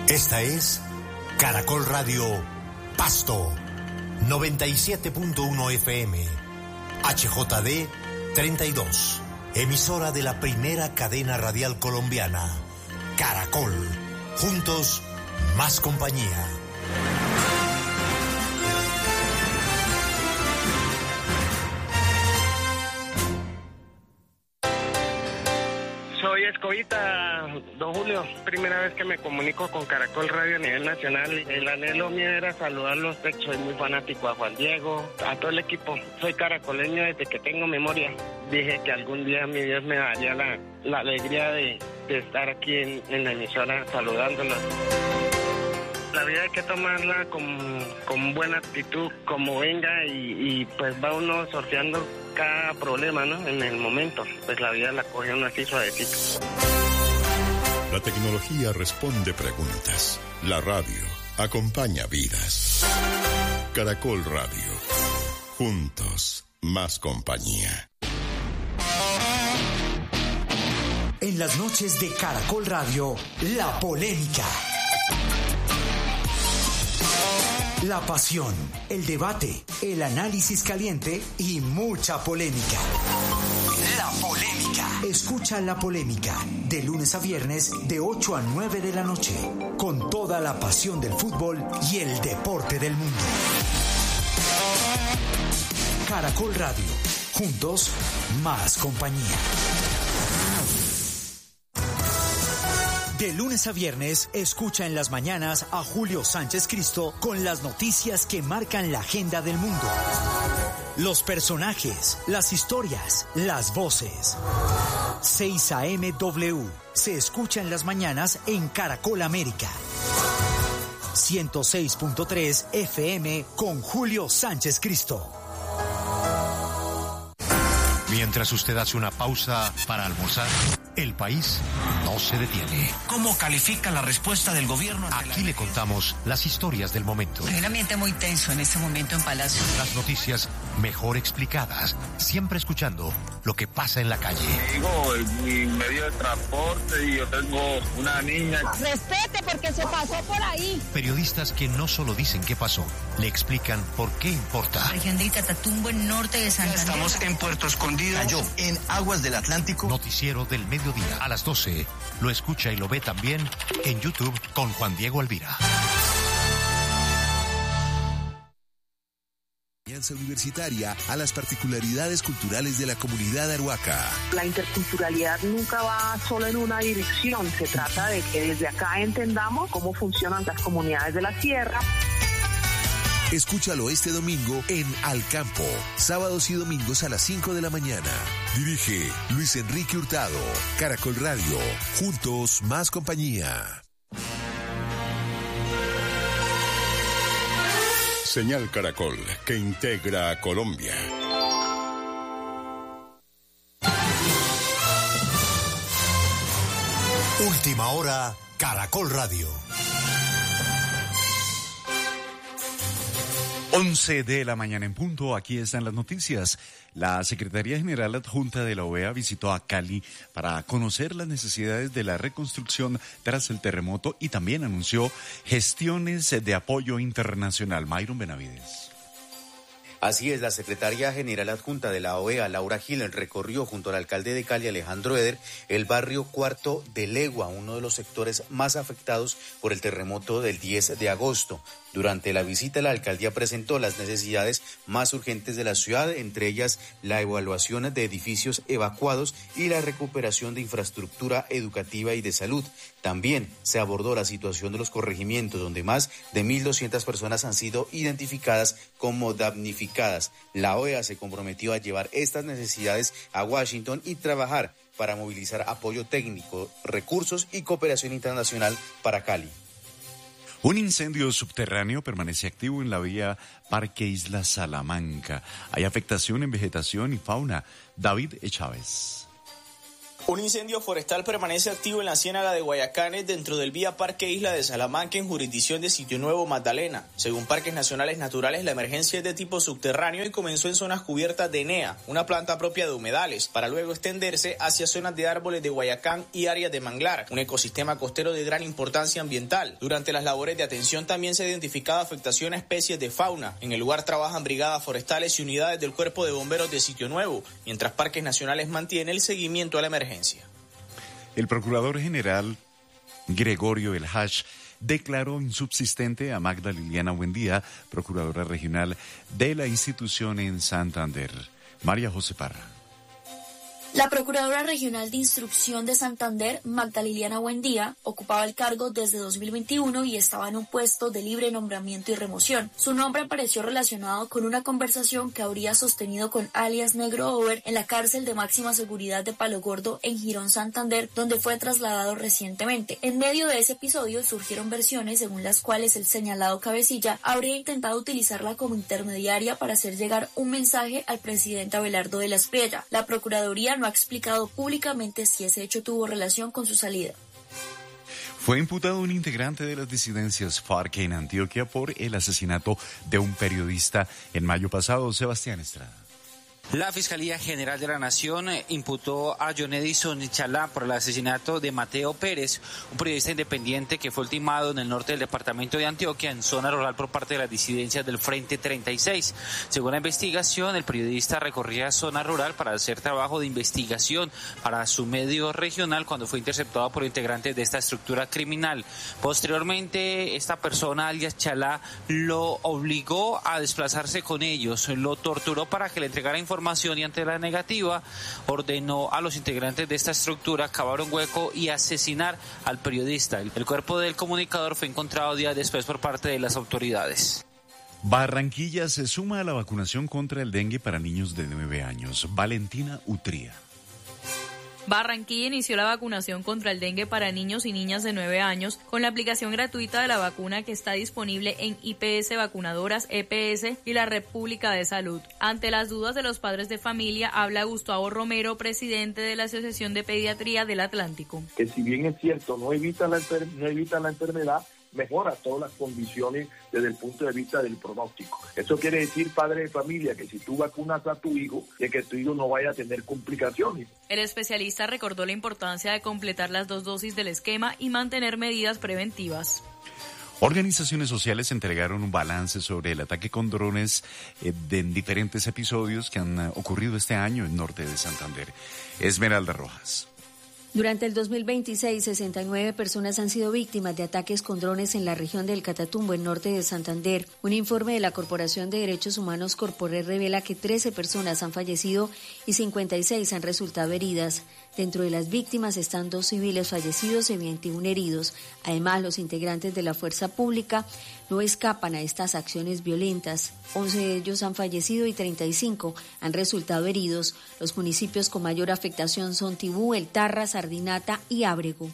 Esta es Caracol Radio Pasto, 97.1 FM, HJD 32, emisora de la primera cadena radial colombiana, Caracol, juntos, más compañía. Soy Escobita, don Julio, primera vez que me comunico con Caracol Radio a nivel nacional. El anhelo mío era saludarlos, soy muy fanático a Juan Diego, a todo el equipo. Soy caracoleño desde que tengo memoria. Dije que algún día mi Dios me daría la alegría de estar aquí en la emisora saludándolos. La vida hay que tomarla con buena actitud, como venga, y pues va uno sorteando cada problema, ¿no? En el momento, pues la vida la coge uno así suavecito. La tecnología responde preguntas. La radio acompaña vidas. Caracol Radio. Juntos, más compañía. En las noches de Caracol Radio, la polémica. La pasión, el debate, el análisis caliente y mucha polémica. La polémica. Escucha La Polémica de lunes a viernes de 8 a 9 de la noche, con toda la pasión del fútbol y el deporte del mundo. Caracol Radio, juntos, más compañía. De lunes a viernes, escucha en las mañanas a Julio Sánchez Cristo con las noticias que marcan la agenda del mundo. Los personajes, las historias, las voces. 6 AM W se escucha en las mañanas en Caracol América. 106.3 FM con Julio Sánchez Cristo. Mientras usted hace una pausa para almorzar, el país no se detiene. ¿Cómo califica la respuesta del gobierno? Aquí le contamos las historias del momento. Hay un ambiente muy tenso en este momento en Palacio. Las noticias mejor explicadas, siempre escuchando lo que pasa en la calle. Digo, mi medio de transporte y yo tengo una niña. Respete porque se pasó por ahí. Periodistas que no solo dicen qué pasó, le explican por qué importa. Región de Catatumbo, en norte de Santander. Estamos en Puerto Escondido. Cayó en aguas del Atlántico. Noticiero del mediodía a las 12. Lo escucha y lo ve también en YouTube con Juan Diego Alvira. Universitaria a las particularidades culturales de la comunidad arhuaca. La interculturalidad nunca va solo en una dirección, se trata de que desde acá entendamos cómo funcionan las comunidades de la sierra. Escúchalo este domingo en Al Campo, sábados y domingos a las 5 de la mañana. Dirige Luis Enrique Hurtado. Caracol Radio, juntos más compañía. Señal Caracol, que integra a Colombia. Última hora, Caracol Radio. 11 de la mañana en punto, aquí están las noticias. La Secretaría General Adjunta de la OEA visitó a Cali para conocer las necesidades de la reconstrucción tras el terremoto y también anunció gestiones de apoyo internacional. Myron Benavides. Así es, la secretaria general adjunta de la OEA, Laura Gil, recorrió junto al alcalde de Cali, Alejandro Eder, el barrio Cuarto de Legua, uno de los sectores más afectados por el terremoto del 10 de agosto. Durante la visita, la alcaldía presentó las necesidades más urgentes de la ciudad, entre ellas la evaluación de edificios evacuados y la recuperación de infraestructura educativa y de salud. También se abordó la situación de los corregimientos, donde más de 1.200 personas han sido identificadas como damnificadas. La OEA se comprometió a llevar estas necesidades a Washington y trabajar para movilizar apoyo técnico, recursos y cooperación internacional para Cali. Un incendio subterráneo permanece activo en la vía Parque Isla Salamanca. Hay afectación en vegetación y fauna. David Chávez. Un incendio forestal permanece activo en la ciénaga de Guayacanes dentro del Vía Parque Isla de Salamanca en jurisdicción de Sitio Nuevo, Magdalena. Según Parques Nacionales Naturales, la emergencia es de tipo subterráneo y comenzó en zonas cubiertas de ENEA, una planta propia de humedales, para luego extenderse hacia zonas de árboles de Guayacán y áreas de manglar, un ecosistema costero de gran importancia ambiental. Durante las labores de atención también se ha identificado afectación a especies de fauna. En el lugar trabajan brigadas forestales y unidades del Cuerpo de Bomberos de Sitio Nuevo, mientras Parques Nacionales mantiene el seguimiento a la emergencia. El procurador general Gregorio El Hash declaró insubsistente a Magda Liliana Buendía, procuradora regional de la institución en Santander. María José Parra. La Procuradora Regional de Instrucción de Santander, Magda Liliana Buendía, ocupaba el cargo desde 2021 y estaba en un puesto de libre nombramiento y remoción. Su nombre apareció relacionado con una conversación que habría sostenido con alias Negro Over en la cárcel de máxima seguridad de Palo Gordo en Girón, Santander, donde fue trasladado recientemente. En medio de ese episodio surgieron versiones según las cuales el señalado cabecilla habría intentado utilizarla como intermediaria para hacer llegar un mensaje al presidente Abelardo de la Espriella. La Procuraduría no ha explicado públicamente si ese hecho tuvo relación con su salida. Fue imputado un integrante de las disidencias FARC en Antioquia por el asesinato de un periodista en mayo pasado. Sebastián Estrada. La Fiscalía General de la Nación imputó a John Edison Chalá por el asesinato de Mateo Pérez, un periodista independiente que fue ultimado en el norte del departamento de Antioquia, en zona rural, por parte de las disidencias del Frente 36. Según la investigación, el periodista recorría zona rural para hacer trabajo de investigación para su medio regional cuando fue interceptado por integrantes de esta estructura criminal. Posteriormente, esta persona, alias Chalá, lo obligó a desplazarse con ellos, lo torturó para que le entregara información y ante la negativa ordenó a los integrantes de esta estructura cavar un hueco y asesinar al periodista. El cuerpo del comunicador fue encontrado días después por parte de las autoridades. Barranquilla se suma a la vacunación contra el dengue para niños de 9 años. Valentina Utría. Barranquilla inició la vacunación contra el dengue para niños y niñas de 9 años con la aplicación gratuita de la vacuna que está disponible en IPS Vacunadoras, EPS y la Red Pública de Salud. Ante las dudas de los padres de familia, habla Gustavo Romero, presidente de la Asociación de Pediatría del Atlántico. Que si bien es cierto, no evita la enfermedad, mejora todas las condiciones desde el punto de vista del pronóstico. Eso quiere decir, padre de familia, que si tú vacunas a tu hijo, de que tu hijo no vaya a tener complicaciones. El especialista recordó la importancia de completar las 2 dosis del esquema y mantener medidas preventivas. Organizaciones sociales entregaron un balance sobre el ataque con drones en diferentes episodios que han ocurrido este año en norte de Santander. Esmeralda Rojas. Durante el 2026, 69 personas han sido víctimas de ataques con drones en la región del Catatumbo, en norte de Santander. Un informe de la Corporación de Derechos Humanos Corporel revela que 13 personas han fallecido y 56 han resultado heridas. Dentro de las víctimas están 2 civiles fallecidos y 21 heridos. Además, los integrantes de la fuerza pública no escapan a estas acciones violentas. 11 de ellos han fallecido y 35 han resultado heridos. Los municipios con mayor afectación son Tibú, El Tarra, Sardinata y Ábrego.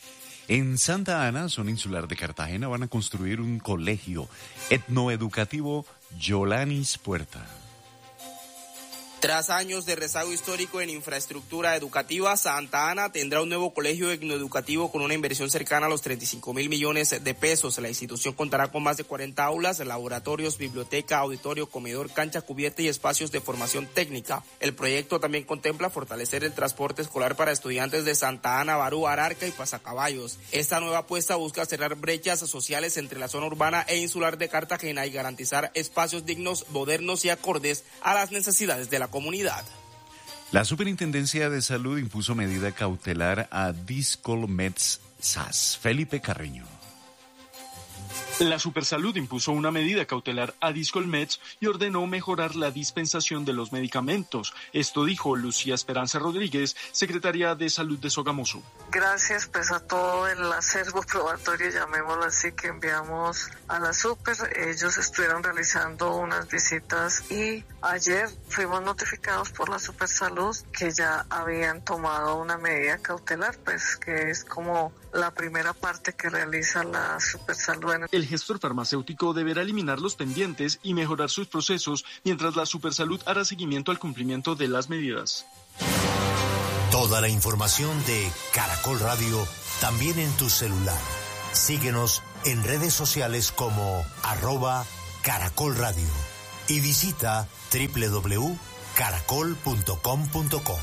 En Santa Ana, zona insular de Cartagena, van a construir un colegio etnoeducativo Yolanis Puerta. Tras años de rezago histórico en infraestructura educativa, Santa Ana tendrá un nuevo colegio etnoeducativo con una inversión cercana a los 35.000 millones de pesos. La institución contará con más de 40 aulas, laboratorios, biblioteca, auditorio, comedor, cancha cubierta y espacios de formación técnica. El proyecto también contempla fortalecer el transporte escolar para estudiantes de Santa Ana, Barú, Ararca y Pasacaballos. Esta nueva apuesta busca cerrar brechas sociales entre la zona urbana e insular de Cartagena y garantizar espacios dignos, modernos y acordes a las necesidades de la comunidad. La Superintendencia de Salud impuso medida cautelar a Discolmeds SAS. Felipe Carreño. La Supersalud impuso una medida cautelar a Discolmeds y ordenó mejorar la dispensación de los medicamentos. Esto dijo Lucía Esperanza Rodríguez, secretaria de Salud de Sogamoso. Gracias a todo el acervo probatorio, llamémoslo así, que enviamos a la Super. Ellos estuvieron realizando unas visitas y ayer fuimos notificados por la Supersalud que ya habían tomado una medida cautelar, que es como la primera parte que realiza la Supersalud. El gestor farmacéutico deberá eliminar los pendientes y mejorar sus procesos, mientras la Supersalud hará seguimiento al cumplimiento de las medidas. Toda la información de Caracol Radio también en tu celular. Síguenos en redes sociales como @Caracol Radio y visita www.caracol.com.co.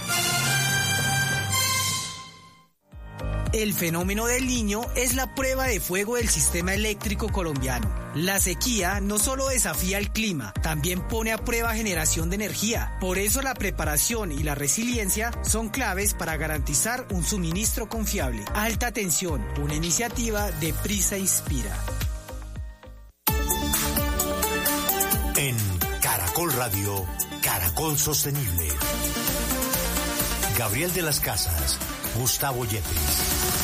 El fenómeno del Niño es la prueba de fuego del sistema eléctrico colombiano. La sequía no solo desafía el clima, también pone a prueba generación de energía. Por eso la preparación y la resiliencia son claves para garantizar un suministro confiable. Alta tensión, una iniciativa de Prisa Inspira. En Caracol Radio, Caracol Sostenible. Gabriel de las Casas, Gustavo Yepes.